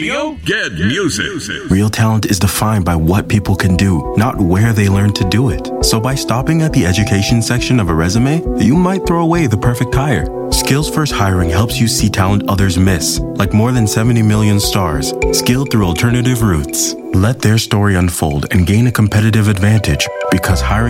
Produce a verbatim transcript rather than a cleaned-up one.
radio? Get music. Real talent is defined by what people can do, not where they learn to do it. So by stopping at the education section of a resume, you might throw away the perfect hire. Skills First Hiring helps you see talent others miss, like more than seventy million stars, skilled through alternative routes. Let their story unfold and gain a competitive advantage, because hiring